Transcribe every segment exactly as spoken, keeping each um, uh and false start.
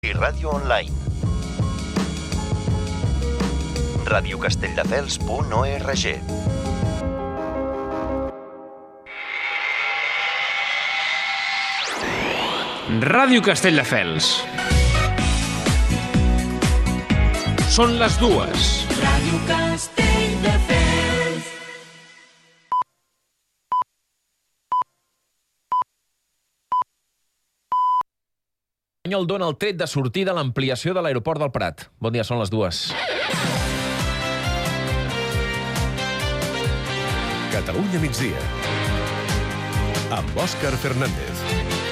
i ràdio online. ràdio castelldefels punt org. Ràdio Castelldefels. Són les dues. Ràdio Castelldefels. L'Espanyol dona el tret de sortida a l'ampliació de l'aeroport del Prat. Bon dia, són les dues. Catalunya migdia. Amb Òscar Fernández.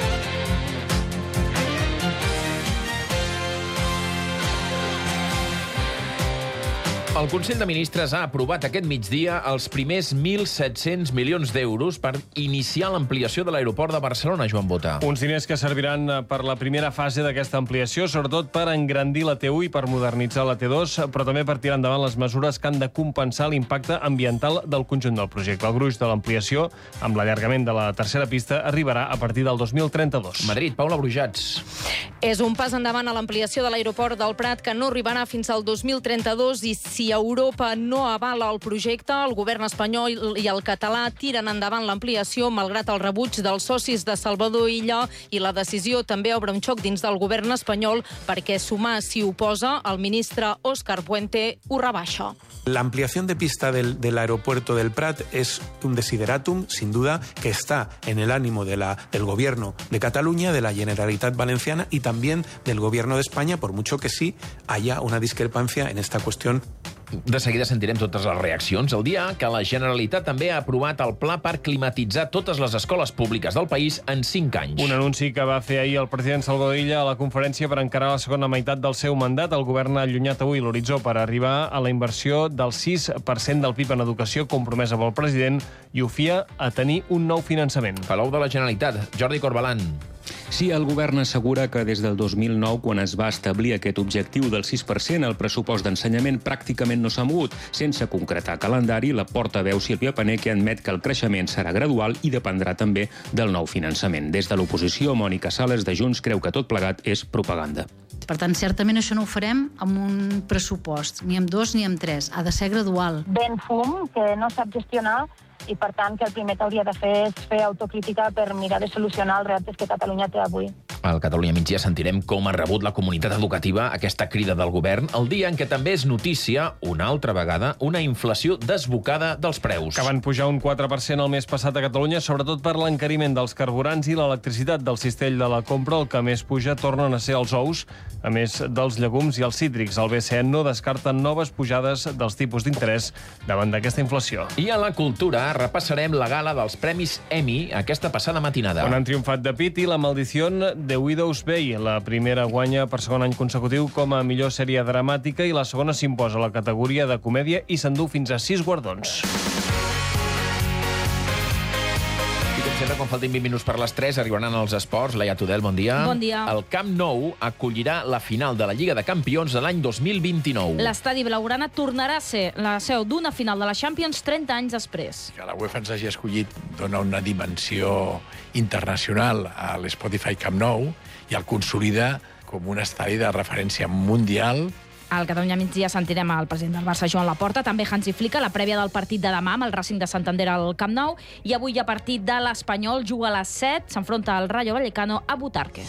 El Consell de Ministres ha aprovat aquest migdia els primers mil set-cents milions d'euros per iniciar l'ampliació de l'aeroport de Barcelona, Joan Bota. Uns diners que serviran per la primera fase d'aquesta ampliació, sobretot per engrandir la T u i per modernitzar la T dos, però també per tirar endavant les mesures que han de compensar l'impacte ambiental del conjunt del projecte. El gruix de l'ampliació, amb l'allargament de la tercera pista, arribarà a partir del dos mil trenta-dos. Madrid, Paula Brujats. És un pas endavant a l'ampliació de l'aeroport del Prat que no arribarà fins al dos mil trenta-dos i si Europa no avala el projecte, el govern espanyol i el català tiren endavant l'ampliació malgrat el rebuig dels socis de Salvador Illa, i la decisió també obre un xoc dins del govern espanyol perquè Sumar s'hi oposa. El ministre Òscar Puente ho rebaixa. La ampliación de pista del, del aeropuerto del Prat es un desideratum, sin duda, que está en el ánimo de la, del gobierno de Cataluña, de la Generalitat Valenciana y también del gobierno de España, por mucho que sí haya una discrepancia en esta cuestión. De seguida sentirem totes les reaccions. El dia que la Generalitat també ha aprovat el pla per climatitzar totes les escoles públiques del país en cinc anys. Un anunci que va fer ahir el president Salvador Illa a la conferència per encarar la segona meitat del seu mandat. El govern ha allunyat avui l'horitzó per arribar a la inversió del sis per cent del P I B en educació compromesa pel president i ho fia a tenir un nou finançament. Palau de la Generalitat, Jordi Corbalan. Sí, el govern assegura que des del dos mil nou, quan es va establir aquest objectiu del sis per cent, el pressupost d'ensenyament pràcticament no s'ha mogut. Sense concretar calendari, la portaveu Sílvia Paneque admet que el creixement serà gradual i dependrà també del nou finançament. Des de l'oposició, Mònica Sales de Junts creu que tot plegat és propaganda. Per tant, certament això no ho farem amb un pressupost, ni amb dos ni amb tres. Ha de ser gradual. Ven fum, que no sap gestionar, i per tant que el primer que hauria de fer és fer autocrítica per mirar de solucionar els reptes que Catalunya té avui. Al Catalunya migdia sentirem com ha rebut la comunitat educativa aquesta crida del govern, el dia en què també és notícia, una altra vegada, una inflació desbocada dels preus. Que van pujar un quatre per cent el mes passat a Catalunya, sobretot per l'encariment dels carburants i l'electricitat del cistell de la compra. El que més puja tornen a ser els ous, a més dels llegums i els cítrics. El B C E no descarta noves pujades dels tipus d'interès davant d'aquesta inflació. I a la cultura repassarem la gala dels Premis Emmy aquesta passada matinada. On han triomfat The Pitt i La maldición de Widow's Bay. La primera guanya per segon any consecutiu com a millor sèrie dramàtica i la segona s'imposa a la categoria de comèdia i s'endú fins a sis guardons. I com sempre, quan faltin vint minuts per les tres, arribaran els esports. Laia Tudel, bon dia. Bon dia. El Camp Nou acollirà la final de la Lliga de Campions de l'any dos mil vint-i-nou. L'estadi blaugrana tornarà a ser la seu d'una final de la Champions trenta anys després. Que la UEFA ens hagi escollit dona una dimensió internacional a l'Spotify Camp Nou i el consolida com un estadi de referència mundial. Al Catalunya migdia sentirem el president del Barça, Joan Laporta, també Hansi Flick, la prèvia del partit de demà amb el Racing de Santander al Camp Nou, i avui hi ha partit de l'Espanyol, juga a les set, s'enfronta al Rayo Vallecano a Butarque.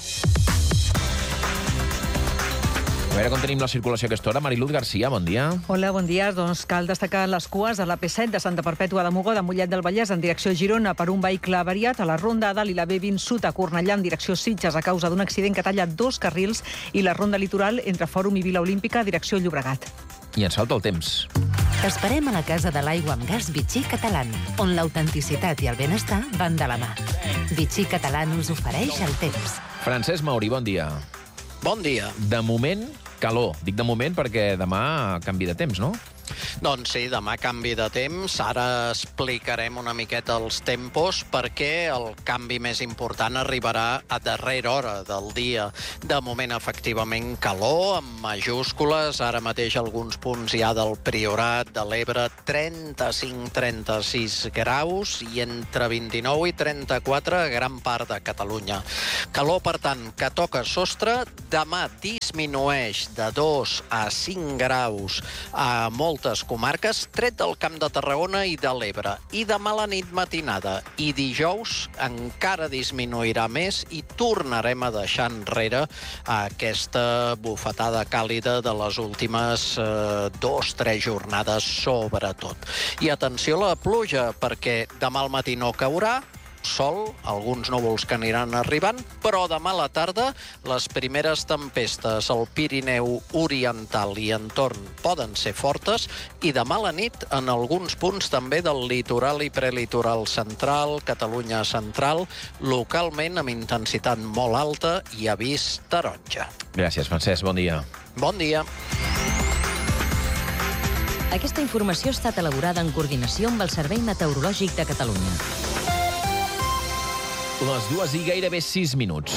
A veure com tenim la circulació a aquesta hora. Mariluz Garcia, bon dia. Hola, bon dia. Doncs cal destacar les cues a l'A P set de Santa Perpètua de Mogoda, Mollet del Vallès, en direcció Girona, per un vehicle avariat a la Ronda Dalt i la B vint Sud a Cornellà, en direcció Sitges, a causa d'un accident que talla dos carrils, i la Ronda Litoral entre Fòrum i Vila Olímpica, direcció Llobregat. I ens falta el temps. T'esperem a la Casa de l'Aigua amb Gas Vichy Catalán, on l'autenticitat i el benestar van de la mà. Vichy Catalán us ofereix el temps. Francesc Mauri, bon dia. Bon dia. De moment, Calor, dic de moment perquè demà canvi de temps, no? Doncs sí, demà canvi de temps. Ara explicarem una miqueta els tempos perquè el canvi més important arribarà a darrera hora del dia. De moment, efectivament, calor, amb majúscules. Ara mateix alguns punts hi ha del Priorat, de l'Ebre, trenta-cinc trenta-sis graus i entre vint-i-nou i trenta-quatre a gran part de Catalunya. Calor, per tant, que toca sostre. Demà disminueix de dos a cinc graus a moltes comarques, tret del Camp de Tarragona i de l'Ebre. I demà a la nit matinada i dijous encara disminuirà més i tornarem a deixar enrere aquesta bufetada càlida de les últimes eh, dos, tres jornades, sobretot. I atenció a la pluja, perquè demà al matí no caurà, sol, alguns núvols que aniran arribant, però demà a la tarda les primeres tempestes al Pirineu Oriental i entorn poden ser fortes i demà a la nit en alguns punts també del litoral i prelitoral central, Catalunya central, localment amb intensitat molt alta i avís taronja. Gràcies, Francesc. Bon dia. Bon dia. Aquesta informació ha estat elaborada en coordinació amb el Servei Meteorològic de Catalunya. Les dues i gairebé sis minuts.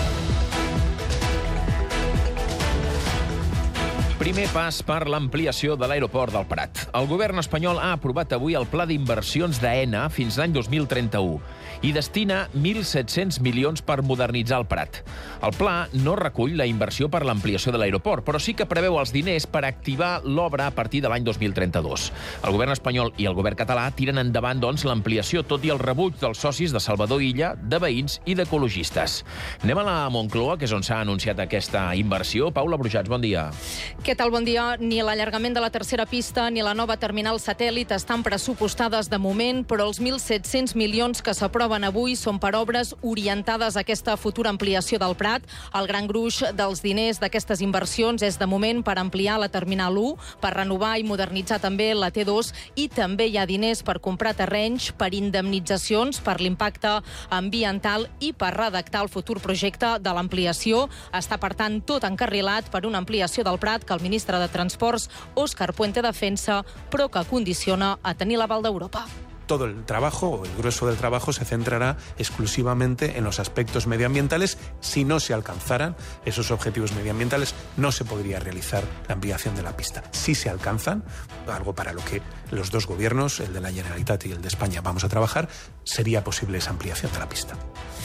Primer pas per l'ampliació de l'aeroport del Prat. El govern espanyol ha aprovat avui el pla d'inversions d'Aena fins l'any dos mil trenta-u i destina mil set-cents milions per modernitzar el Prat. El pla no recull la inversió per l'ampliació de l'aeroport, però sí que preveu els diners per activar l'obra a partir de l'any dos mil trenta-dos. El govern espanyol i el govern català tiren endavant, doncs, l'ampliació, tot i el rebuig dels socis de Salvador Illa, de veïns i d'ecologistes. Anem a la Moncloa, que és on s'ha anunciat aquesta inversió. Paula Brujats, bon dia. Què tal? Bon dia. Ni l'allargament de la tercera pista ni la nova terminal satèl·lit estan pressupostades de moment, però els mil set-cents milions que s'aproven avui són per obres orientades a aquesta futura ampliació del Prat. El gran gruix dels diners d'aquestes inversions és, de moment, per ampliar la terminal u, per renovar i modernitzar també la T dos i també hi ha diners per comprar terrenys, per indemnitzacions, per l'impacte ambiental i per redactar el futur projecte de l'ampliació. Està, per tant, tot encarrilat per una ampliació del Prat que el ministre de Transports, Òscar Puente, defensa, però que condiciona a tenir l'aval d'Europa. Todo el trabajo, o el grueso del trabajo, se centrará exclusivamente en los aspectos medioambientales. Si no se alcanzaran esos objetivos medioambientales, no se podría realizar la ampliación de la pista. Si se alcanzan, algo para lo que los dos gobiernos, el de la Generalitat y el de España, vamos a trabajar, sería posible esa ampliación de la pista.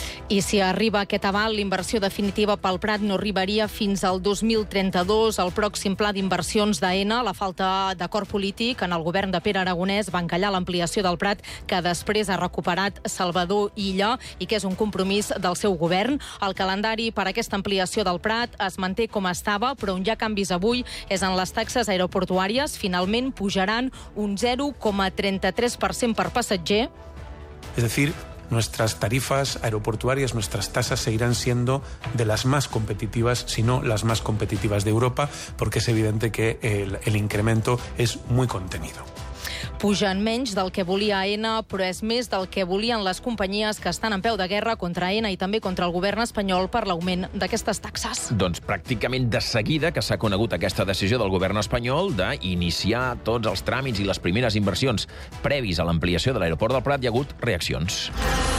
I si arriba aquest aval, l'inversió definitiva pel Prat no arribaria fins al dos mil trenta-dos. El pròxim pla d'inversions d'Aena, la falta d'acord polític en el govern de Pere Aragonès va encallar l'ampliació del Prat, que després ha recuperat Salvador Illa i que és un compromís del seu govern. El calendari per a aquesta ampliació del Prat es manté com estava, però on hi ha canvis avui és en les taxes aeroportuàries. Finalment pujaran un zero coma trenta-tres per cent per passatger. Es decir, nuestras tarifas aeroportuarias, nuestras tasas seguirán siendo de las más competitivas, si no las más competitivas de Europa, porque es evidente que el, el incremento es muy contenido. Pugen menys del que volia Aena, però és més del que volien les companyies que estan en peu de guerra contra Aena i també contra el govern espanyol per l'augment d'aquestes taxes. Doncs pràcticament de seguida que s'ha conegut aquesta decisió del govern espanyol d'iniciar tots els tràmits i les primeres inversions previs a l'ampliació de l'aeroport del Prat, hi ha hagut reaccions.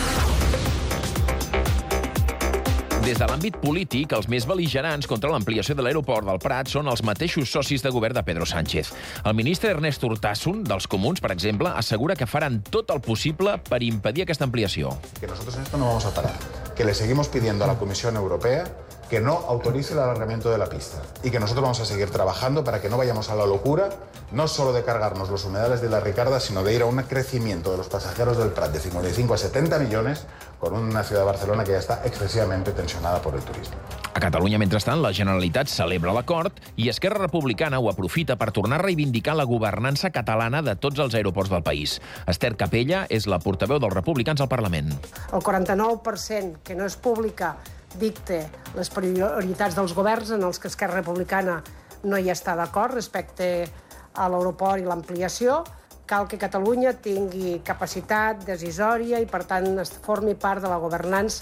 Des de l'àmbit polític, els més bel·ligerants contra l'ampliació de l'aeroport del Prat són els mateixos socis de govern de Pedro Sánchez. El ministre Ernest Urtasun, dels Comuns, per exemple, assegura que faran tot el possible per impedir aquesta ampliació. Que nosotros en esto no vamos a parar, que le seguimos pidiendo a la Comisión Europea que no autorice el alargamiento de la pista y que nosotros vamos a seguir trabajando para que no vayamos a la locura, no solo de cargarnos los humedales de la Ricarda, sino de ir a un crecimiento de los pasajeros del Prat de cincuenta y cinco a setenta millones con una ciudad de Barcelona que ya está excesivamente tensionada por el turismo. A Catalunya, mentrestant, la Generalitat celebra l'acord i Esquerra Republicana ho aprofita per tornar a reivindicar la governança catalana de tots els aeroports del país. Esther Capella és la portaveu dels republicans al Parlament. El quaranta-nou per cent que no és pública dicta les prioritats dels governs en els que Esquerra Republicana no hi està d'acord respecte a l'aeroport i l'ampliació. Cal que Catalunya tingui capacitat decisòria i, per tant, formi part de la governança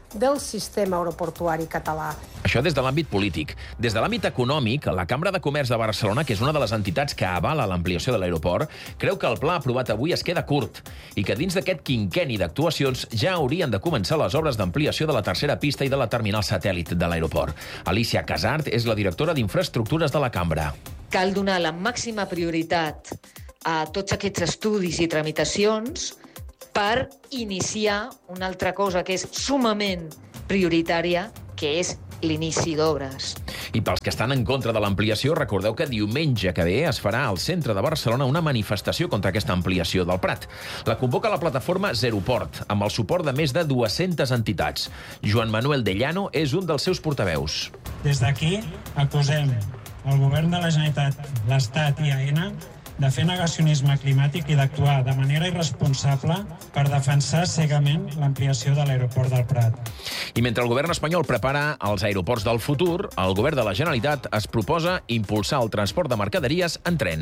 del sistema aeroportuari català. Això des de l'àmbit polític. Des de l'àmbit econòmic, la Cambra de Comerç de Barcelona, que és una de les entitats que avala l'ampliació de l'aeroport, creu que el pla aprovat avui es queda curt i que dins d'aquest quinquenni d'actuacions ja haurien de començar les obres d'ampliació de la tercera pista i de la terminal satèl·lit de l'aeroport. Alicia Casart és la directora d'Infraestructures de la Cambra. Cal donar la màxima prioritat a tots aquests estudis i tramitacions per iniciar una altra cosa que és sumament prioritària, que és l'inici d'obres. I pels que estan en contra de l'ampliació, recordeu que diumenge que ve es farà al centre de Barcelona una manifestació contra aquesta ampliació del Prat. La convoca la plataforma Zeroport, amb el suport de més de dues-centes entitats. Joan Manuel de Llano és un dels seus portaveus. Des d'aquí acusem el govern de la Generalitat, l'Estat i AENA de fer negacionisme climàtic i d'actuar de manera irresponsable per defensar cegament l'ampliació de l'aeroport del Prat. I mentre el govern espanyol prepara els aeroports del futur, el govern de la Generalitat es proposa impulsar el transport de mercaderies en tren.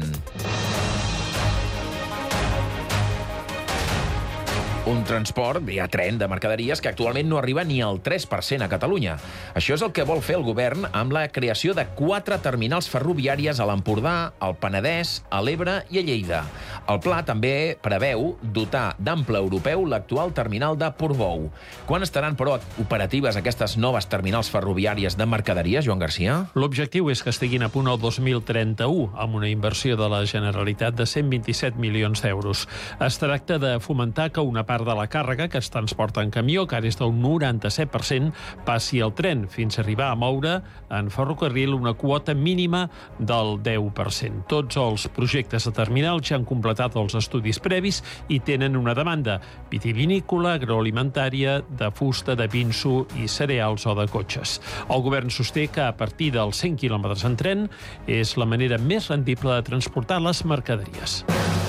Un transport via tren de mercaderies que actualment no arriba ni al tres per cent a Catalunya. Això és el que vol fer el govern amb la creació de quatre terminals ferroviàries a l'Empordà, al Penedès, a l'Ebre i a Lleida. El pla també preveu dotar d'ample europeu l'actual terminal de Portbou. Quan estaran, però, operatives aquestes noves terminals ferroviàries de mercaderies, Joan Garcia? L'objectiu és que estiguin a punt el dos mil trenta-u, amb una inversió de la Generalitat de cent vint-i-set milions d'euros. Es tracta de fomentar que una part de la càrrega que es transporta en camió, que ara és del noranta-set per cent, passi al tren, fins a arribar a moure en ferrocarril una quota mínima del deu per cent. Tots els projectes de terminal ja han completat els estudis previs i tenen una demanda vitivinícola, agroalimentària, de fusta, de pinso i cereals o de cotxes. El govern sosté que a partir dels cent quilòmetres en tren és la manera més rendible de transportar les mercaderies.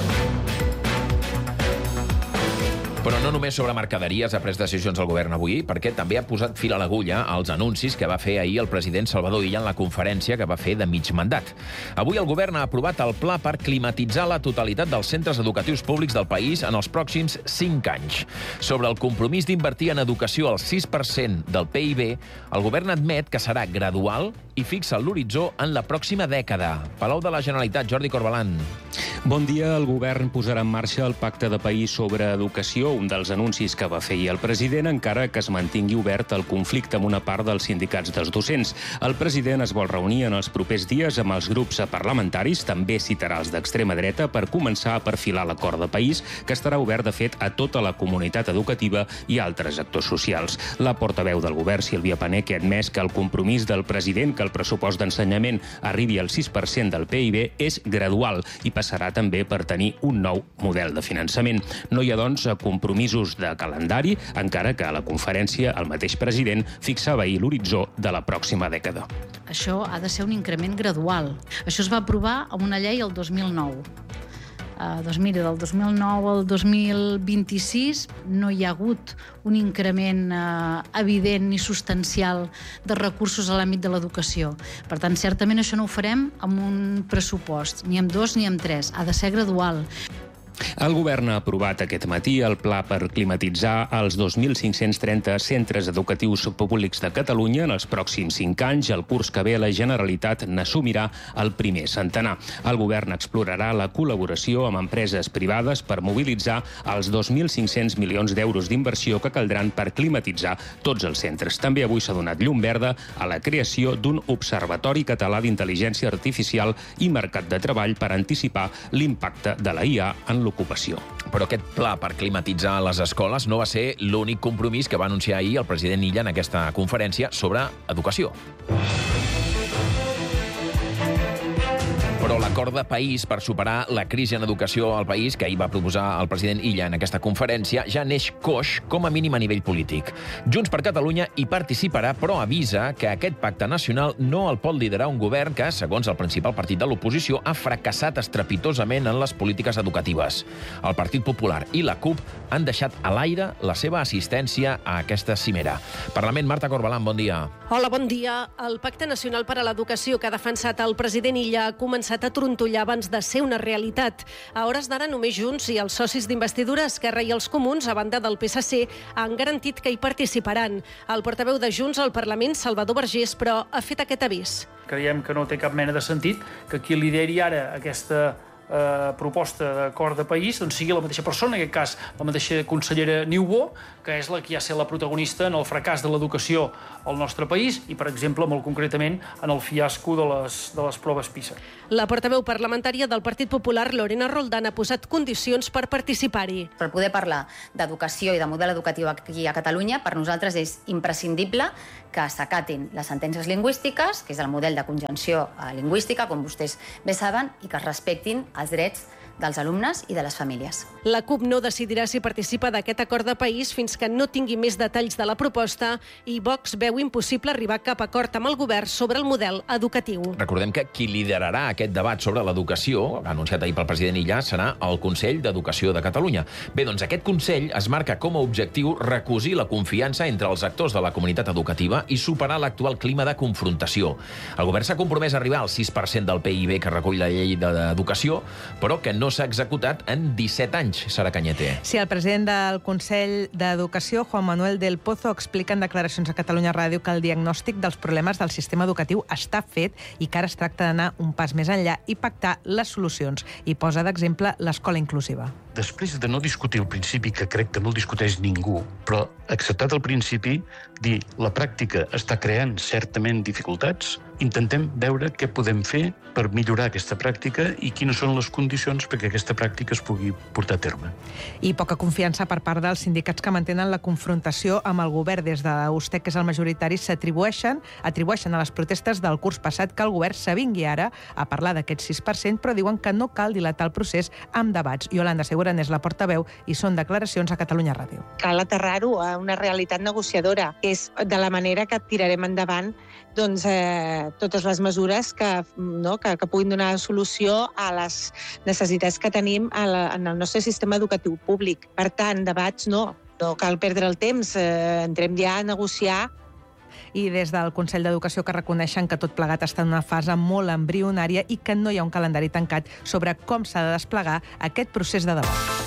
Però no només sobre mercaderies ha pres decisions el govern avui, perquè també ha posat fil a l'agulla als anuncis que va fer ahir el president Salvador Illa en la conferència que va fer de mig mandat. Avui el govern ha aprovat el pla per climatitzar la totalitat dels centres educatius públics del país en els pròxims cinc anys. Sobre el compromís d'invertir en educació al sis per cent del P I B, el govern admet que serà gradual i fixa l'horitzó en la pròxima dècada. Palau de la Generalitat, Jordi Corbalan. Bon dia. El govern posarà en marxa el Pacte de País sobre Educació, un dels anuncis que va fer ahir el president, encara que es mantingui obert el conflicte amb una part dels sindicats dels docents. El president es vol reunir en els propers dies amb els grups parlamentaris, també citarà els d'extrema dreta, per començar a perfilar l'acord de país, que estarà obert, de fet, a tota la comunitat educativa i altres actors socials. La portaveu del govern, Sílvia Paneque, ha admès que el compromís del president que el pressupost d'ensenyament arribi al sis per cent del P I B és gradual i passarà també per tenir un nou model de finançament. No hi ha, doncs, compromisos de calendari, encara que a la conferència el mateix president fixava ahir l'horitzó de la pròxima dècada. Això ha de ser un increment gradual. Això es va aprovar amb una llei el dos mil nou. Uh, doncs mira, del dos mil nou al dos mil vint-i-sis no hi ha hagut un increment uh, evident ni substancial de recursos a l'àmbit de l'educació. Per tant, certament això no ho farem amb un pressupost, ni amb dos ni amb tres. Ha de ser gradual. El govern ha aprovat aquest matí el pla per climatitzar els dos mil cinc-cents trenta centres educatius públics de Catalunya en els pròxims cinc anys. El curs que ve la Generalitat n'assumirà el primer centenar. El govern explorarà la col·laboració amb empreses privades per mobilitzar els dos mil cinc-cents milions d'euros d'inversió que caldran per climatitzar tots els centres. També avui s'ha donat llum verda a la creació d'un Observatori Català d'Intel·ligència Artificial i Mercat de Treball per anticipar l'impacte de la I A en l'ocupació. Però aquest pla per climatitzar les escoles no va ser l'únic compromís que va anunciar ahir el president Illa en aquesta conferència sobre educació. Però l'acord de país per superar la crisi en educació al país, que ahir va proposar el president Illa en aquesta conferència, ja neix coix, com a mínim a nivell polític. Junts per Catalunya hi participarà, però avisa que aquest pacte nacional no el pot liderar un govern que, segons el principal partit de l'oposició, ha fracassat estrepitosament en les polítiques educatives. El Partit Popular i la CUP han deixat a l'aire la seva assistència a aquesta cimera. Parlament, Marta Corbalan, bon dia. Hola, bon dia. El Pacte Nacional per a l'Educació que ha defensat el president Illa ha començat a trobar trontollar abans de ser una realitat. A hores d'ara, només Junts i els socis d'investidura, Esquerra i els Comuns, a banda del P S C, han garantit que hi participaran. El portaveu de Junts al Parlament, Salvador Vergés, però ha fet aquest avís. Creiem que no té cap mena de sentit que qui lideri ara aquesta eh, proposta d'acord de país doncs sigui la mateixa persona, en aquest cas la mateixa consellera Niubó, que és la que ja ha estat la protagonista en el fracàs de l'educació al nostre país i, per exemple, molt concretament, en el fiasco de les, de les proves PISA. La portaveu parlamentària del Partit Popular, Lorena Roldán, ha posat condicions per participar-hi. Per poder parlar d'educació i de model educatiu aquí a Catalunya, per nosaltres és imprescindible que s'acatin les sentències lingüístiques, que és el model de conjunció lingüística, com vostès bé saben, i que es respectin els drets dels alumnes i de les famílies. La CUP no decidirà si participa d'aquest acord de país fins que no tingui més detalls de la proposta i Vox veu impossible arribar a cap acord amb el govern sobre el model educatiu. Recordem que qui liderarà aquest debat sobre l'educació, anunciat ahir pel president Illa, serà el Consell d'Educació de Catalunya. Bé, doncs aquest Consell es marca com a objectiu recosir la confiança entre els actors de la comunitat educativa i superar l'actual clima de confrontació. El govern s'ha compromès a arribar al sis per cent del P I B que recull la llei d'educació, però que no s'ha executat en disset anys, Sara Cañete. Sí, el president del Consell d'Educació, Juan Manuel del Pozo, explica en declaracions a Catalunya Ràdio que el diagnòstic dels problemes del sistema educatiu està fet i que ara es tracta d'anar un pas més enllà i pactar les solucions. I posa d'exemple l'escola inclusiva. Després de no discutir el principi, que crec que no el discuteix ningú, però acceptat el principi, dir la pràctica està creant certament dificultats, intentem veure què podem fer per millorar aquesta pràctica i quines són les condicions perquè aquesta pràctica es pugui portar a terme. I poca confiança per part dels sindicats que mantenen la confrontació amb el govern. Des de USTEC, que és el majoritari, s'atribueixen atribueixen a les protestes del curs passat que el govern s'avingui ara a parlar d'aquest sis per cent, però diuen que no cal dilatar el procés amb debats. Yolanda Seguren és la portaveu i són declaracions a Catalunya Ràdio. Cal aterrar-ho a una realitat negociadora. És de la manera que tirarem endavant doncs, eh, totes les mesures que, no, que, que puguin donar solució a les necessitats que tenim a la, en el nostre sistema educatiu públic. Per tant, debats no, no cal perdre el temps, eh, entrem ja a negociar. I des del Consell d'Educació que reconeixen que tot plegat està en una fase molt embrionària i que no hi ha un calendari tancat sobre com s'ha de desplegar aquest procés de debat.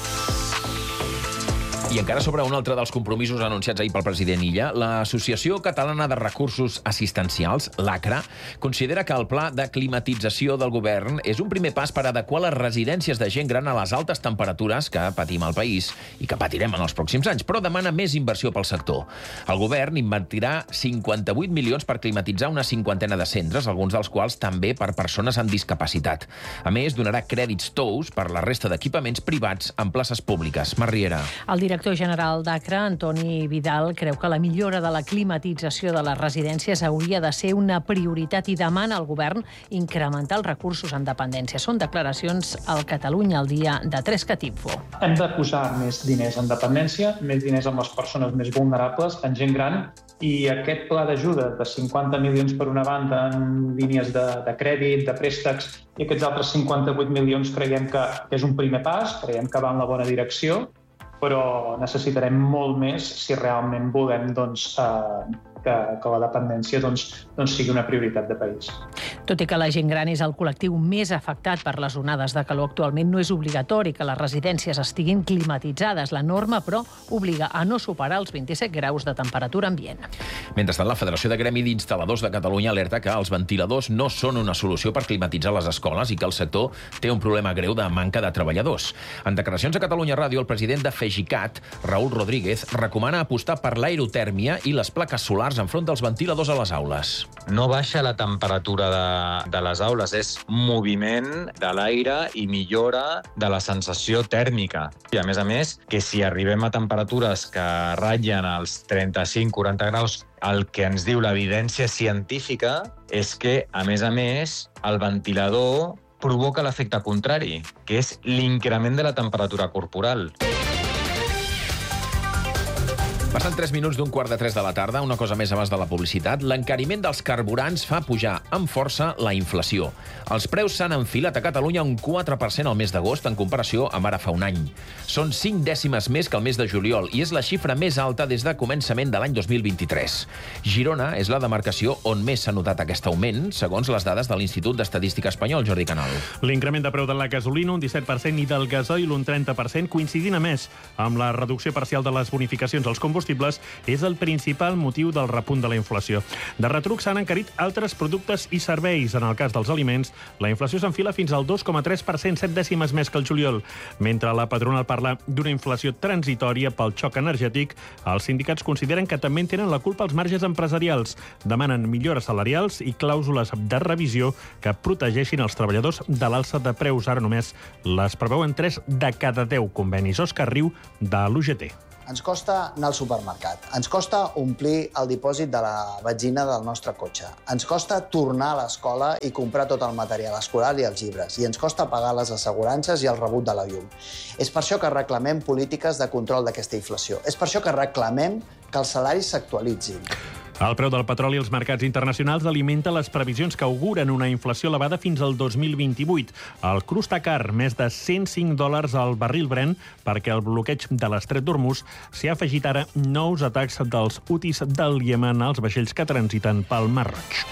I encara sobre un altre dels compromisos anunciats ahir pel president Illa, l'Associació Catalana de Recursos Assistencials, l'ACRA, considera que el pla de climatització del govern és un primer pas per adequar les residències de gent gran a les altes temperatures que patim al país i que patirem en els pròxims anys, però demana més inversió pel sector. El govern invertirà cinquanta-vuit milions per climatitzar una cinquantena de centres, alguns dels quals també per persones amb discapacitat. A més, donarà crèdits tous per la resta d'equipaments privats en places públiques. Mar Riera. El director El director general d'ACRA, Antoni Vidal, creu que la millora de la climatització de les residències hauria de ser una prioritat i demana al govern incrementar els recursos en dependència. Són declaracions al Catalunya al dia de Trescatifo. Hem de posar més diners en dependència, més diners amb les persones més vulnerables, en gent gran, i aquest pla d'ajuda de cinquanta milions per una banda en línies de, de crèdit, de préstecs, i aquests altres cinquanta-vuit milions creiem que, que és un primer pas, creiem que va en la bona direcció, però necessitarem molt més si realment volem doncs, eh, que, que la dependència doncs, doncs sigui una prioritat de país. Tot i que la gent gran és el col·lectiu més afectat per les onades de calor, actualment no és obligatori que les residències estiguin climatitzades. La norma, però, obliga a no superar els vint-i-set graus de temperatura ambient. Mentrestant, la Federació de Gremi d'Instal·ladors de Catalunya alerta que els ventiladors no són una solució per climatitzar les escoles i que el sector té un problema greu de manca de treballadors. En declaracions a Catalunya Ràdio, el president de FEGICAT, Raúl Rodríguez, recomana apostar per l'aerotèrmia i les plaques solars enfront dels ventiladors a les aules. No baixa la temperatura de, de les aules, és moviment de l'aire i millora de la sensació tèrmica. I a més a més, que si arribem a temperatures que ratllen els trenta-cinc a quaranta graus, el que ens diu l'evidència científica és que, a més a més, el ventilador provoca l'efecte contrari, que és l'increment de la temperatura corporal. Passant tres minuts d'un quart de tres de la tarda, una cosa més abans de la publicitat, l'encariment dels carburants fa pujar amb força la inflació. Els preus s'han enfilat a Catalunya un quatre per cent al mes d'agost en comparació amb ara fa un any. Són cinc dècimes més que el mes de juliol i és la xifra més alta des de començament de l'any dos mil vint-i-tres. Girona és la demarcació on més s'ha notat aquest augment, segons les dades de l'Institut d'Estadística Espanyol, Jordi Canal. L'increment de preu de la gasolina, un disset per cent, i del gasoil, un trenta per cent, coincidint a més amb la reducció parcial de les bonificacions als combustibles, és el principal motiu del repunt de la inflació. De retruc s'han encarit altres productes i serveis. En el cas dels aliments, la inflació s'enfila fins al dos coma tres per cent, set dècimes més que el juliol. Mentre la patronal parla d'una inflació transitòria pel xoc energètic, els sindicats consideren que també en tenen la culpa els marges empresarials. Demanen millores salarials i clàusules de revisió que protegeixin els treballadors de l'alça de preus. Ara només les preveuen tres de cada deu convenis. Òscar Riu, de l'U G T. Ens costa anar al supermercat, ens costa omplir el dipòsit de la benzina del nostre cotxe, ens costa tornar a l'escola i comprar tot el material escolar i els llibres, i ens costa pagar les assegurances i el rebut de la llum. És per això que reclamem polítiques de control d'aquesta inflació. És per això que reclamem que els salaris s'actualitzin. El preu del petroli als mercats internacionals alimenta les previsions que auguren una inflació elevada fins al dos mil vint-i-vuit. El cru està car, més de cent cinc dòlars al barril Brent, perquè el bloqueig de l'estret d'Hormuz s'hi ha afegit ara nous atacs dels hutis del Iemen als vaixells que transiten pel Mar Roig.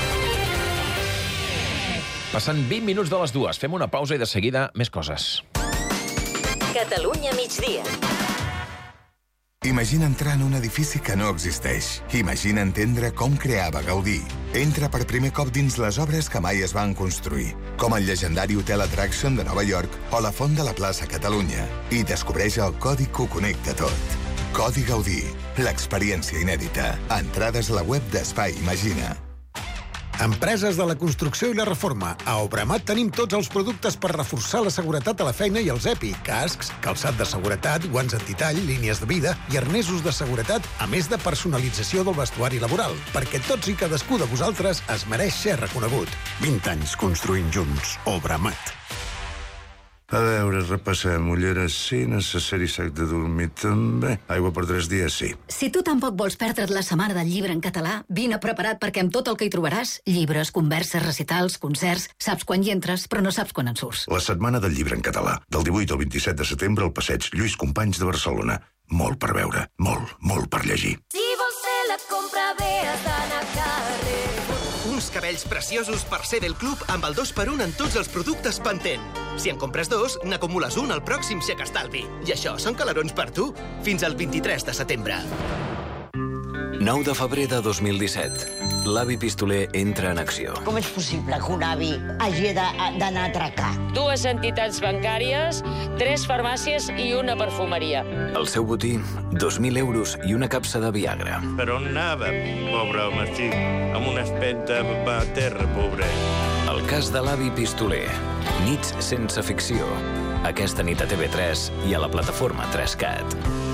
Passant vint minuts de les dues, fem una pausa i de seguida més coses. Catalunya migdia. Imagina entrar en un edifici que no existeix. Imagina entendre com creava Gaudí. Entra per primer cop dins les obres que mai es van construir, com el llegendari Hotel Attraction de Nova York o la Font de la Plaça Catalunya. I descobreix el codi que ho connecta tot. Codi Gaudí, l'experiència inèdita. Entrades a la web d'Espai Imagina. Empreses de la construcció i la reforma. A Obramat tenim tots els productes per reforçar la seguretat a la feina i els E P I. Cascs, calçat de seguretat, guants antitall, línies de vida i arnesos de seguretat, a més de personalització del vestuari laboral. Perquè tots i cadascú de vosaltres es mereix ser reconegut. vint anys construint junts. Obramat. A veure, repassem. Ulleres sí, necessari sac de dormir també. Aigua per tres dies sí. Si tu tampoc vols perdre't la setmana del llibre en català, vine preparat perquè amb tot el que hi trobaràs, llibres, converses, recitals, concerts, saps quan hi entres, però no saps quan en surts. La setmana del llibre en català, del divuit al vint-i-set de setembre al passeig Lluís Companys de Barcelona. Molt per veure, molt, molt per llegir. Si vols fer la compra bé, has d'anar a carrer. Uns cabells preciosos per ser del club amb el dos per un en tots els productes Pantene. Si en compres dos, n'acumules un al pròxim xec estalvi. I això són calarons per tu. Fins al vint-i-tres de setembre. nou de febrer de dos mil disset. L'avi pistoler entra en acció. Com és possible que un avi hagi d'anar a atracar? Dues entitats bancàries, tres farmàcies i una perfumeria. El seu botí, dos mil euros i una capsa de Viagra. Per on anava, pobre home, estic amb una espenta a terra, pobre. El cas de l'avi pistoler. Nits sense ficció. Aquesta nit a T V tres i a la plataforma tres cat.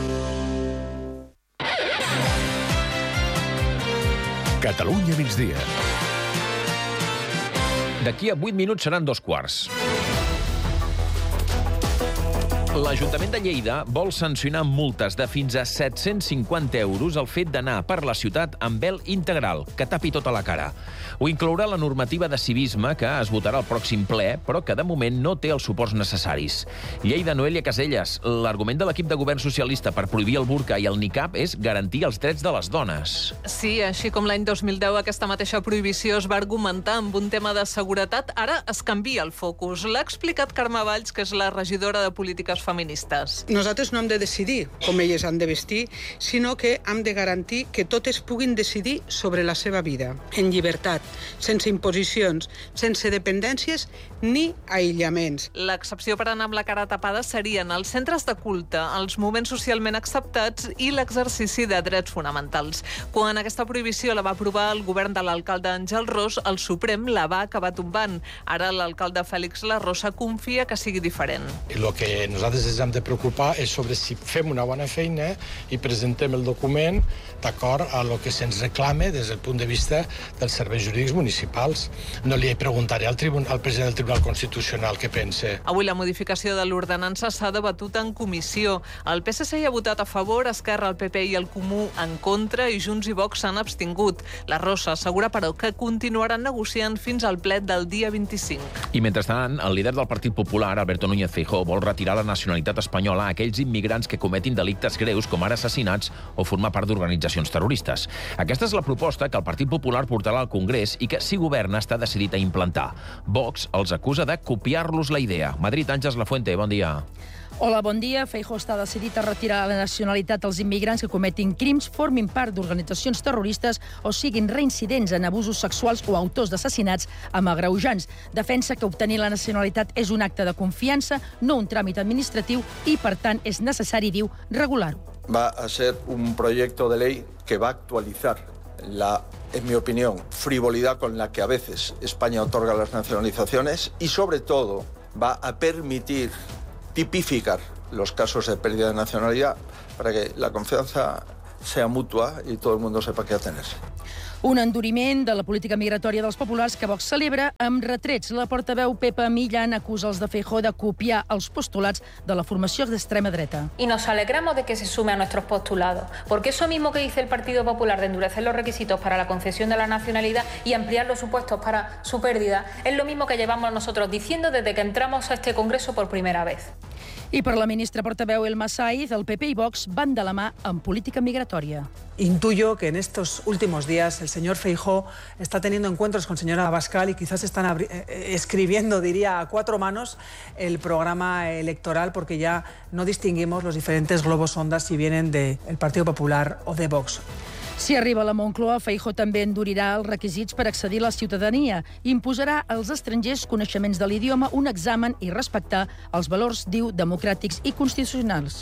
Catalunya migdia. D'aquí a vuit minuts seran dos quarts. L'Ajuntament de Lleida vol sancionar multes de fins a set-cents cinquanta euros el fet d'anar per la ciutat amb vel integral, que tapi tota la cara. Ho inclourà la normativa de civisme que es votarà al pròxim ple, però que de moment no té els suports necessaris. Lleida, Noelia Caselles, l'argument de l'equip de govern socialista per prohibir el burca i el niqab és garantir els drets de les dones. Sí, així com l'any dos mil deu aquesta mateixa prohibició es va argumentar amb un tema de seguretat, ara es canvia el focus. L'ha explicat Carme Valls, que és la regidora de Polítiques Feministes. Nosaltres no hem de decidir com elles han de vestir, sinó que hem de garantir que totes puguin decidir sobre la seva vida, en llibertat, sense imposicions, sense dependències ni aïllaments. L'excepció per anar amb la cara tapada serien els centres de culte, els moments socialment acceptats i l'exercici de drets fonamentals. Quan aquesta prohibició la va aprovar el govern de l'alcalde Àngel Ros, el Suprem la va acabar tombant. Ara l'alcalde Fèlix La Rosa confia que sigui diferent. Lo que nosaltres nosaltres ens hem de preocupar és sobre si fem una bona feina i presentem el document d'acord a lo que se'ns reclama des del punt de vista dels serveis jurídics municipals. No li preguntaré al, tribunal, al president del Tribunal Constitucional què pensa. Avui la modificació de l'ordenança s'ha debatut en comissió. El P S C hi ha votat a favor, Esquerra, el P P i el Comú en contra i Junts i Vox s'han abstingut. La Rosa assegura, però, que continuaran negociant fins al ple del dia vint-i-cinc. I mentrestant, el líder del Partit Popular, Alberto Núñez Feijóo, vol retirar la nacionalitat espanyola a aquells immigrants que cometin delictes greus com ara assassinats o formar part d'organitzacions terroristes. Aquesta és la proposta que el Partit Popular portarà al Congrés i que, si governa, està decidit a implantar. Vox els acusa de copiar-los la idea. Madrid, Àngels Lafuente, bon dia. Hola, bon dia. Feijóo està decidit a retirar la nacionalitat als immigrants que cometin crims, formin part d'organitzacions terroristes o siguin reincidents en abusos sexuals o autors d'assassinats amb agreujants. Defensa que obtenir la nacionalitat és un acte de confiança, no un tràmit administratiu i, per tant, és necessari, diu, regular-ho. Va a ser un proyecto de ley que va a actualizar la, en mi opinión, frivolidad con la que a veces España otorga las nacionalizaciones y, sobre todo, va a permitir tipificar los casos de pérdida de nacionalidad para que la confianza sea mutua i tot el mundo sepa què atenerse. Un enduriment de la política migratòria dels populars que Vox celebra amb retrets. La portaveu Pepa Millán acusa els de Feijóo de copiar els postulats de la formació d'extrema dreta. Y nos alegramos de que se sume a nuestros postulados, porque eso mismo que dice el Partido Popular de endurecer los requisitos para la concesión de la nacionalidad y ampliar los supuestos para su pérdida, es lo mismo que llevamos nosotros diciendo desde que entramos a este Congreso por primera vez. I per la ministra portaveu Elma Saiz, el P P i Vox van de la mà en política migratòria. Intuyo que en estos últimos días el señor Feijóo está teniendo encuentros con señora Abascal y quizás están escribiendo, diría, a cuatro manos el programa electoral porque ya no distinguimos los diferentes globos sondas si vienen del Partido Popular o de Vox. Si arriba a la Moncloa, Feijóo també endurirà els requisits per accedir a la ciutadania. Imposarà als estrangers coneixements de l'idioma, un examen i respectar els valors, diu, democràtics i constitucionals.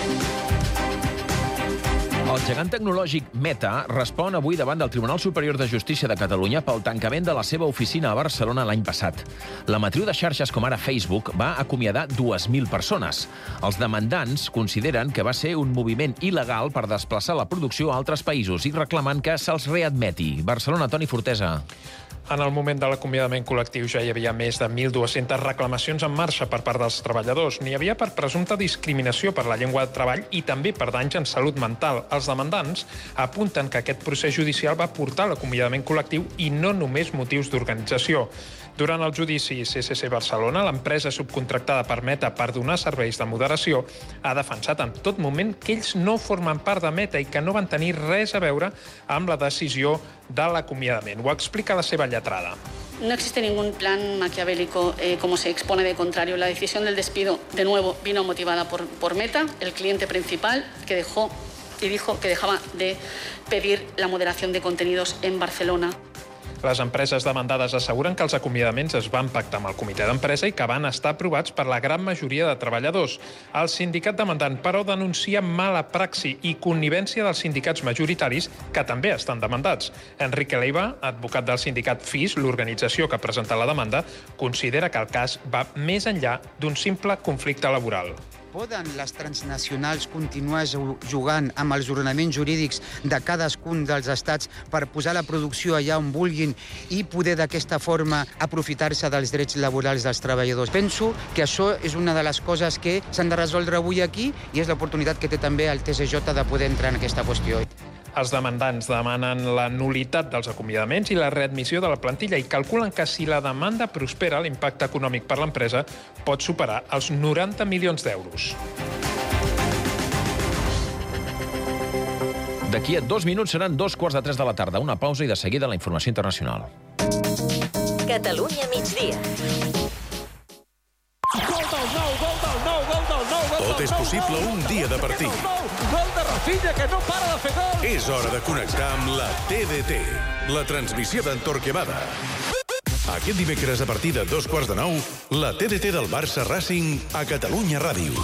El gegant tecnològic Meta respon avui davant del Tribunal Superior de Justícia de Catalunya pel tancament de la seva oficina a Barcelona l'any passat. La matriu de xarxes com ara Facebook va acomiadar dues mil persones. Els demandants consideren que va ser un moviment il·legal per desplaçar la producció a altres països i reclamen que se'ls readmeti. Barcelona, Toni Fortesa. En el moment de l'acomiadament col·lectiu ja hi havia més de mil dues-centes reclamacions en marxa per part dels treballadors. N'hi havia per presumpta discriminació per la llengua de treball i també per danys en salut mental. Els demandants apunten que aquest procés judicial va portar l'acomiadament col·lectiu i no només motius d'organització. Durant el judici C C C Barcelona, l'empresa subcontractada per Meta per donar serveis de moderació ha defensat en tot moment que ells no formen part de Meta i que no van tenir res a veure amb la decisió de l'acomiadament. Ho explica la seva lletrada. No existe ningún plan maquiavélico, eh, como se expone de contrario. La decisión del despido, de nuevo, vino motivada por, por Meta, el cliente principal, que dejó y dijo que dejaba de pedir la moderación de contenidos en Barcelona. Les empreses demandades asseguren que els acomiadaments es van pactar amb el comitè d'empresa i que van estar aprovats per la gran majoria de treballadors. El sindicat demandant, però, denuncia mala praxi i connivència dels sindicats majoritaris que també estan demandats. Enrique Leiva, advocat del sindicat F I S, l'organització que presenta la demanda, considera que el cas va més enllà d'un simple conflicte laboral. Poden les transnacionals continuar jugant amb els ordenaments jurídics de cadascun dels estats per posar la producció allà on vulguin i poder d'aquesta forma aprofitar-se dels drets laborals dels treballadors? Penso que això és una de les coses que s'han de resoldre avui aquí i és l'oportunitat que té també el T S J de poder entrar en aquesta qüestió. Els demandants demanen la nulitat dels acomiadaments i la readmissió de la plantilla i calculen que si la demanda prospera, l'impacte econòmic per l'empresa pot superar els noranta milions d'euros. D'aquí a dos minuts seran dos quarts de tres de la tarda. Una pausa i de seguida la informació internacional. Catalunya migdia. Gol del nou, gol del nou, gol del nou, gol Tot és possible un dia de partit. Gol de Rafinha, que no para de fer gol. És hora de connectar amb la T D T, la transmissió d'en Torquemada. Aquest dimecres a partir de dos quarts de nou, la T D T del Barça Racing a Catalunya Ràdio.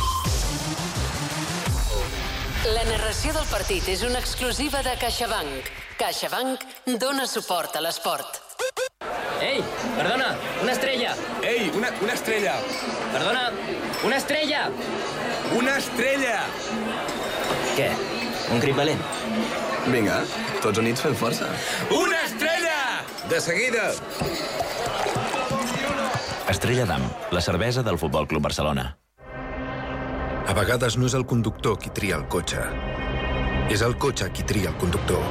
La narració del partit és una exclusiva de CaixaBank. CaixaBank dona suport a l'esport. Ei, perdona, una estrella. Ei, una, una estrella. Perdona, una estrella. Una estrella. Què? Un crit valent? Vinga, tots units fem força. Una estrella! De seguida. Estrella d'Am, la cervesa del Futbol Club Barcelona. A vegades no és el conductor qui tria el cotxe. És el cotxe qui tria el conductor.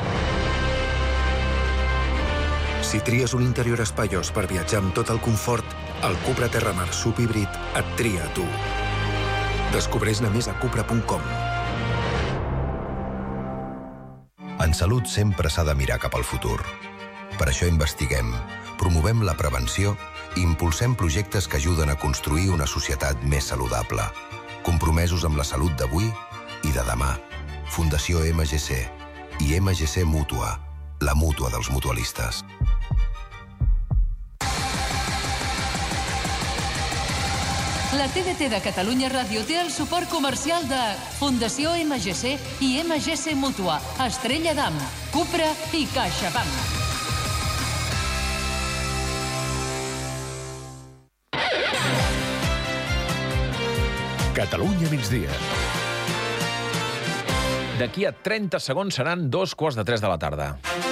Si tries un interior espaiós per viatjar amb tot el confort, el Cupra Terramar Subhíbrid et tria a tu. Descobreix-ne més a cupra punt com. En salut sempre s'ha de mirar cap al futur. Per això investiguem, promovem la prevenció i impulsem projectes que ajuden a construir una societat més saludable. Compromesos amb la salut d'avui i de demà. Fundació M G C i M G C Mútua, la mútua dels mutualistes. La T D T de Catalunya Ràdio té el suport comercial de Fundació M G C i M G C Mútua, Estrella d'Am, Cupra i CaixaBank. Catalunya migdia. D'aquí a trenta segons seran dos quarts de tres de la tarda.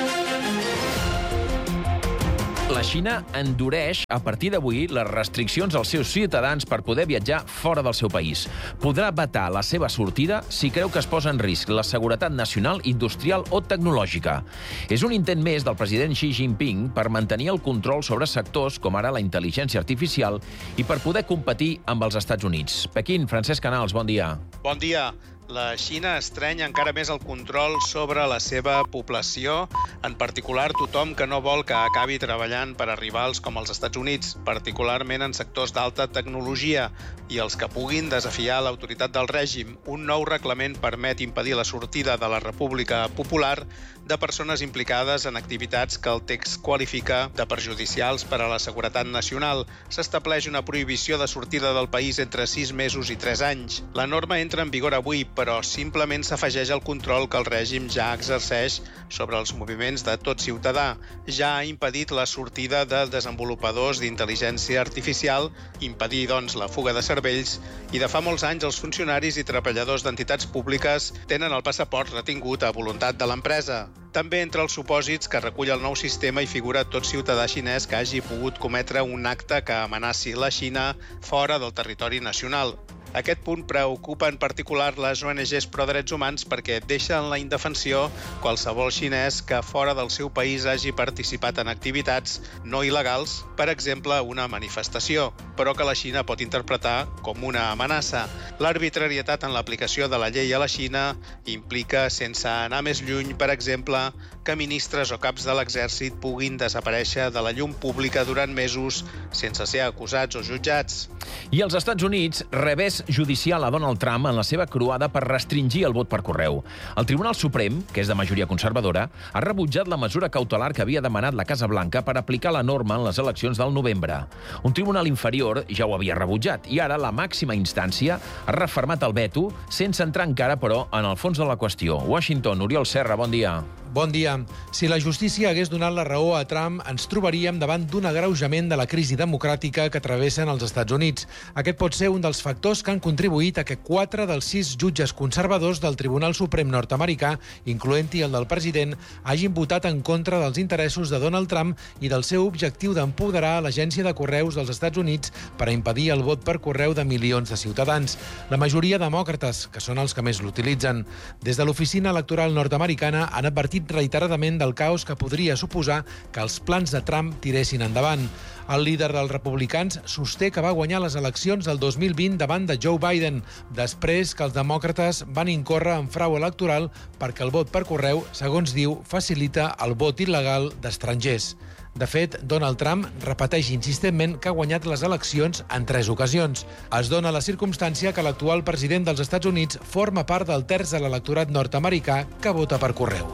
La Xina endureix a partir d'avui les restriccions als seus ciutadans per poder viatjar fora del seu país. Podrà vetar la seva sortida si creu que es posa en risc la seguretat nacional, industrial o tecnològica. És un intent més del president Xi Jinping per mantenir el control sobre sectors com ara la intel·ligència artificial i per poder competir amb els Estats Units. Pequín, Francesc Canals, bon dia. Bon dia. La Xina estreny encara més el control sobre la seva població, en particular tothom que no vol que acabi treballant per a rivals com els Estats Units, particularment en sectors d'alta tecnologia, i els que puguin desafiar l'autoritat del règim. Un nou reglament permet impedir la sortida de la República Popular de persones implicades en activitats que el text qualifica de perjudicials per a la seguretat nacional. S'estableix una prohibició de sortida del país entre sis mesos i tres anys. La norma entra en vigor avui, però simplement s'afegeix el control que el règim ja exerceix sobre els moviments de tot ciutadà. Ja ha impedit la sortida de desenvolupadors d'intel·ligència artificial, impedir, doncs, la fuga de cervells, i de fa molts anys els funcionaris i treballadors d'entitats públiques tenen el passaport retingut a voluntat de l'empresa. També entre els supòsits que recull el nou sistema hi figura tot ciutadà xinès que hagi pogut cometre un acte que amenaci la Xina fora del territori nacional. Aquest punt preocupa en particular les O N Ges pro-drets humans perquè deixa en la indefensió qualsevol xinès que fora del seu país hagi participat en activitats no il·legals, per exemple una manifestació, però que la Xina pot interpretar com una amenaça. L'arbitrarietat en l'aplicació de la llei a la Xina implica, sense anar més lluny, per exemple, que ministres o caps de l'exèrcit puguin desaparèixer de la llum pública durant mesos sense ser acusats o jutjats. I als Estats Units, revés judicial a Donald Trump en la seva croada per restringir el vot per correu. El Tribunal Suprem, que és de majoria conservadora, ha rebutjat la mesura cautelar que havia demanat la Casa Blanca per aplicar la norma en les eleccions del novembre. Un tribunal inferior ja ho havia rebutjat i ara la màxima instància ha refermat el veto sense entrar encara, però, en el fons de la qüestió. Washington, Oriol Serra, bon dia. Bon dia. Si la justícia hagués donat la raó a Trump, ens trobaríem davant d'un agreujament de la crisi democràtica que travessen els Estats Units. Aquest pot ser un dels factors que han contribuït a que quatre dels sis jutges conservadors del Tribunal Suprem nord-americà, incloent-hi el del president, hagin votat en contra dels interessos de Donald Trump i del seu objectiu d'empoderar l'Agència de Correus dels Estats Units per a impedir el vot per correu de milions de ciutadans. La majoria demòcrates, que són els que més l'utilitzen. Des de l'oficina electoral nord-americana han advertit reiteradament del caos que podria suposar que els plans de Trump tiressin endavant. El líder dels republicans sosté que va guanyar les eleccions del dos mil vint davant de Joe Biden, després que els demòcrates van incórrer en frau electoral perquè el vot per correu, segons diu, facilita el vot il·legal d'estrangers. De fet, Donald Trump repeteix insistentment que ha guanyat les eleccions en tres ocasions. Es dona la circumstància que l'actual president dels Estats Units forma part del terç de l'electorat nord-americà que vota per correu.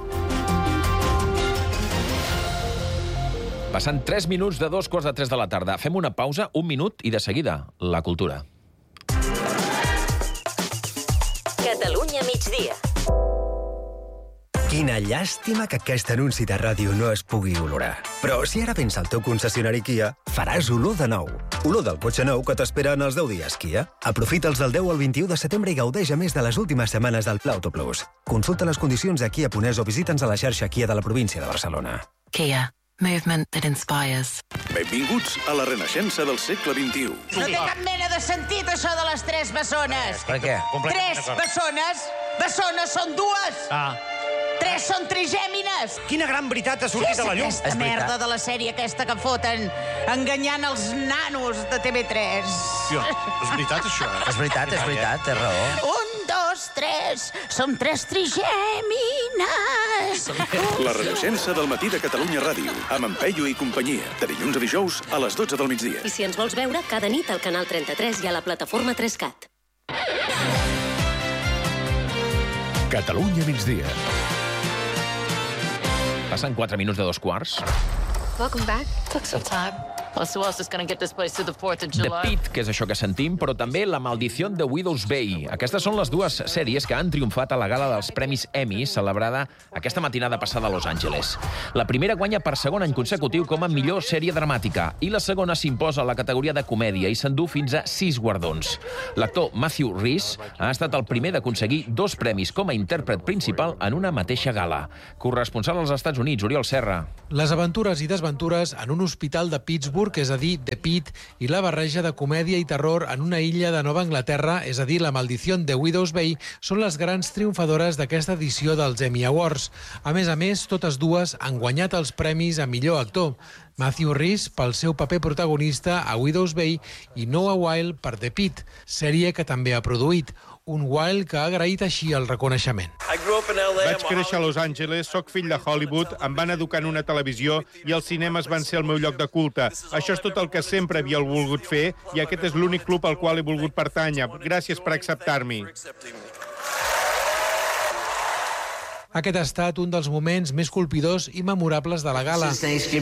Passant tres minuts de dos quarts de tres de la tarda. Fem una pausa, un minut, i de seguida, la cultura. Catalunya migdia. Quina llàstima que aquest anunci de ràdio no es pugui olorar. Però si ara vens al teu concessionari Kia, faràs olor de nou. Olor del cotxe nou que t'espera en els deu dies Kia. Aprofita'ls del deu al vint-i-u de setembre i gaudeix a més de les últimes setmanes del Pla Auto Plus. Consulta les condicions a Kia Punès o visita'ns a la xarxa Kia de la província de Barcelona. Kia. Movement that inspires. Benvinguts a la renaixença del segle vint-i-u. No té cap mena de sentit, això de les tres bessones. Per què? Tres bessones? Bessones són dues. Ah. Tres són trigèmines. Quina gran veritat ha sortit a la llum. És aquesta merda de la sèrie aquesta que foten enganyant els nanos de T V tres. Hòstia, és veritat, això? És veritat, és veritat, té raó. Un, dos, tres. Som tres trigèmines. La renaixença del matí de Catalunya Ràdio, amb en Peyu i companyia, de dilluns a dijous a les dotze del migdia. I si ens vols veure, cada nit al canal trenta-tres i a la plataforma tres cat. Catalunya migdia. Passen quatre minuts de dos quarts. Welcome back. Took some time. Well, who else is going to get this place to the fourth of The July? Pit, que és això que sentim, però també La maldició de Widow's Bay. Aquestes són les dues sèries que han triomfat a la gala dels Premis Emmy, celebrada aquesta matinada passada a Los Angeles. La primera guanya per segon any consecutiu com a millor sèrie dramàtica i la segona s'imposa a la categoria de comèdia i s'endú fins a sis guardons. L'actor Matthew Rhys ha estat el primer d'aconseguir dos premis com a intèrpret principal en una mateixa gala. Corresponsal als Estats Units, Oriol Serra. Les aventures i desventures en un hospital de Pittsburgh, és a dir, The Pit, i la barreja de comèdia i terror en una illa de Nova Anglaterra, és a dir, La maldició de Widow's Bay, són les grans triomfadores d'aquesta edició dels Emmy Awards. A més a més, totes dues han guanyat els premis a millor actor. Matthew Rhys pel seu paper protagonista a Widow's Bay i Noah Wyle per The Pit, sèrie que també ha produït. Un Wyle que ha agraït així el reconeixement. Vaig créixer a Los Angeles, sóc fill de Hollywood, em van educar en una televisió i els cinemes van ser el meu lloc de culte. Això és tot el que sempre havia volgut fer i aquest és l'únic club al qual he volgut pertànyer. Gràcies per acceptar-m'hi. Aquest ha estat un dels moments més colpidors i memorables de la gala.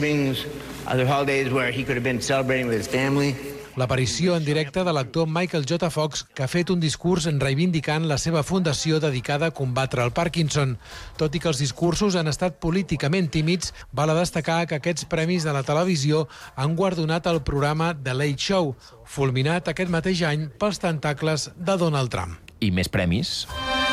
L'aparició en directe de l'actor Michael J. Fox, que ha fet un discurs en reivindicant la seva fundació dedicada a combatre el Parkinson. Tot i que els discursos han estat políticament tímids, val a destacar que aquests premis de la televisió han guardonat el programa The Late Show, fulminat aquest mateix any pels tentacles de Donald Trump. I més premis?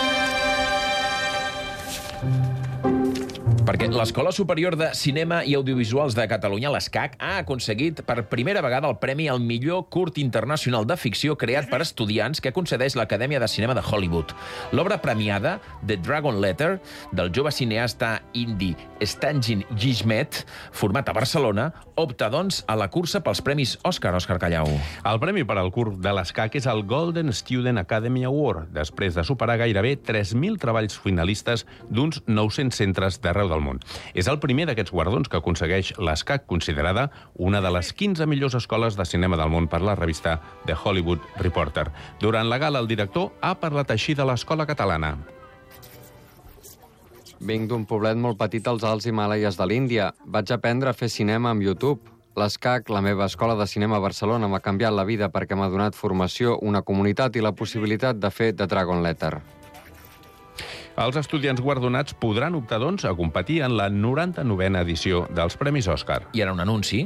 Perquè l'Escola Superior de Cinema i Audiovisuals de Catalunya, l'ESCAC, ha aconseguit per primera vegada el premi al millor curt internacional de ficció creat per estudiants que concedeix l'Acadèmia de Cinema de Hollywood. L'obra premiada, The Dragon Letter, del jove cineasta indi Stanjin Gishmet, format a Barcelona, opta, doncs, a la cursa pels premis Òscar, Òscar Callau. El premi per al curt de l'ESCAC és el Golden Student Academy Award, després de superar gairebé tres mil treballs finalistes d'uns nou-cents centres d'arreu del món. És el primer d'aquests guardons que aconsegueix l'ESCAC, considerada una de les quinze millors escoles de cinema del món per la revista The Hollywood Reporter. Durant la gala, el director ha parlat així de l'escola catalana. Vinc d'un poblet molt petit als Alts Himàlaies de l'Índia. Vaig aprendre a fer cinema amb YouTube. L'ESCAC, la meva escola de cinema a Barcelona, m'ha canviat la vida perquè m'ha donat formació, una comunitat i la possibilitat de fer The Dragon Letter. Els estudiants guardonats podran optar, doncs, a competir en la noranta-novena edició dels Premis Òscar. I ara un anunci.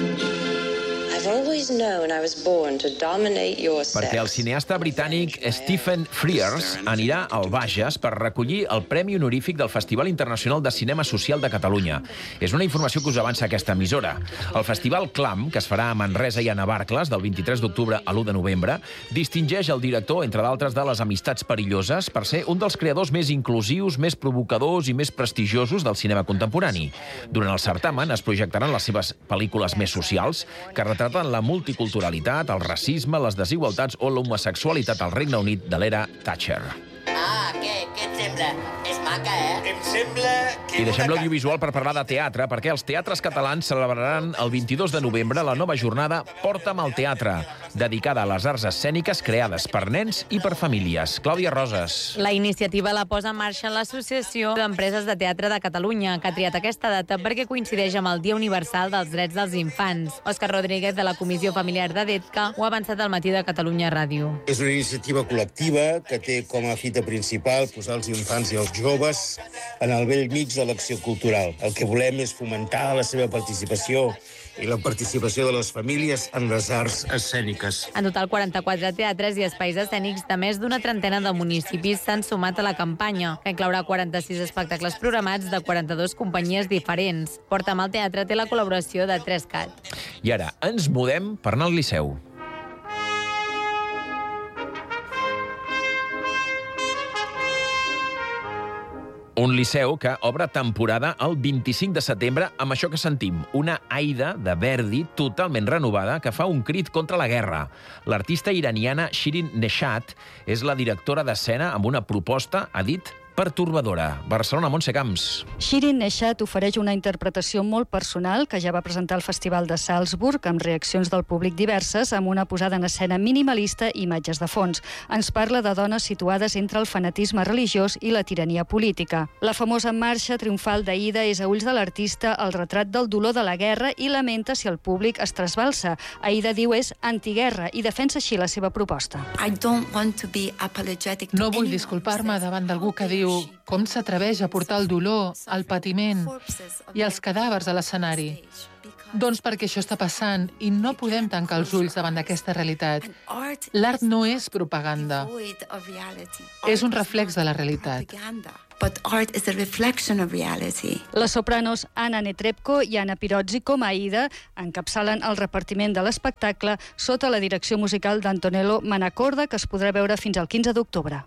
Perquè el cineasta britànic Stephen Frears anirà al Bages per recollir el Premi Honorífic del Festival Internacional de Cinema Social de Catalunya. És una informació que us avança aquesta emissora. El Festival Clam, que es farà a Manresa i a Navarcles del vint-i-tres d'octubre a l'u de novembre, distingeix el director, entre d'altres, de Les Amistats Perilloses per ser un dels creadors més inclusius, més provocadors i més prestigiosos del cinema contemporani. Durant el certamen es projectaran les seves pel·lícules més socials, que retraten la multiculturalitat, el racisme, les desigualtats o l'homosexualitat al Regne Unit de l'era Thatcher. Ah, què? Què et sembla? És maca, eh? Em sembla que... I deixem l'audiovisual per parlar de teatre, perquè els teatres catalans celebraran el vint-i-dos de novembre la nova jornada Porta'm al teatre. dedicada a les arts escèniques creades per nens i per famílies. Clàudia Roses. La iniciativa la posa en marxa l'Associació d'Empreses de Teatre de Catalunya, que ha triat aquesta data perquè coincideix amb el Dia Universal dels Drets dels Infants. Òscar Rodríguez, de la Comissió Familiar de D E T C A, ho ha avançat al matí de Catalunya Ràdio. És una iniciativa col·lectiva que té com a fita principal posar els infants i els joves en el bell mig de l'acció cultural. El que volem és fomentar la seva participació i la participació de les famílies en les arts escèniques. En total, quaranta-quatre teatres i espais escènics de més d'una trentena de municipis s'han sumat a la campanya, que inclourà quaranta-sis espectacles programats de quaranta-dues companyies diferents. Porta Mal Teatre té la col·laboració de tres cat. I ara ens mudem per anar al Liceu. Un Liceu que obre temporada el vint-i-cinc de setembre amb això que sentim, una Aida de Verdi totalment renovada que fa un crit contra la guerra. L'artista iraniana Shirin Neshat és la directora d'escena amb una proposta, ha dit, pertorbadora. Barcelona, Montse Camps. Shirin Neshat ofereix una interpretació molt personal que ja va presentar al Festival de Salzburg amb reaccions del públic diverses, amb una posada en escena minimalista i imatges de fons. Ens parla de dones situades entre el fanatisme religiós i la tirania política. La famosa marxa triomfal d'Aida és a ulls de l'artista el retrat del dolor de la guerra i lamenta si el públic es trasbalsa. Aida diu és antiguerra i defensa així la seva proposta. No vull disculpar-me davant d'algú que diu com s'atreveix a portar el dolor, el patiment i els cadàvers a l'escenari. Doncs perquè això està passant i no podem tancar els ulls davant d'aquesta realitat. L'art no és propaganda. És un reflex de la realitat. But art is a reflection of reality. Les sopranos Anna Netrebko i Anna Pirozzi, com a Aida, encapçalen el repartiment de l'espectacle sota la direcció musical d'Antonello Manacorda, que es podrà veure fins al quinze d'octubre.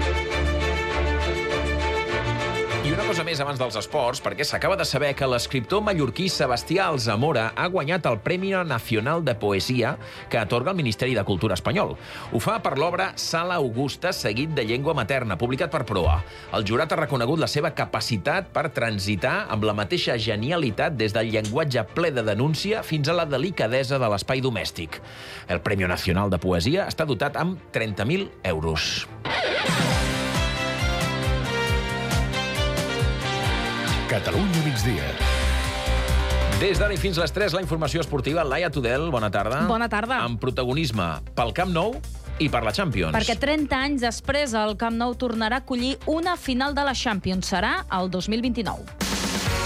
I una cosa més abans dels esports, perquè s'acaba de saber que l'escriptor mallorquí Sebastià Alzamora ha guanyat el Premi Nacional de Poesia que atorga el Ministeri de Cultura espanyol. Ho fa per l'obra Sala Augusta, seguit de llengua materna, publicat per Proa. El jurat ha reconegut la seva capacitat per transitar amb la mateixa genialitat des del llenguatge ple de denúncia fins a la delicadesa de l'espai domèstic. El Premi Nacional de Poesia està dotat amb trenta mil euros. Catalunya migdia. Des d'ara i fins les tres, la informació esportiva. Laia Tudel, bona tarda. Bona tarda. Amb protagonisme pel Camp Nou i per la Champions. Perquè trenta anys després el Camp Nou tornarà a acollir una final de la Champions. Serà el dos mil vint-i-nou.